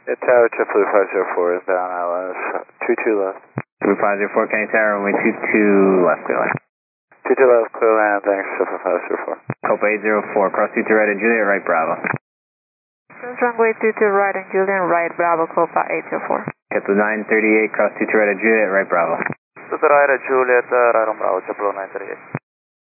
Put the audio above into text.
Yeah, Tower JetBlue 504 is down ILS, 22 left. Blue 504, Kenny Tower, runway 22 left, clear land. 22 left, clear land, thanks, JetBlue 504. Copa 804, cross 22 right at Juliet, right Bravo. Cross runway 22 right and Juliet, right Bravo, Copa 804. JetBlue 938, cross 22 right at Juliet, right Bravo. 22 right at Juliet, right on Bravo, JetBlue 938.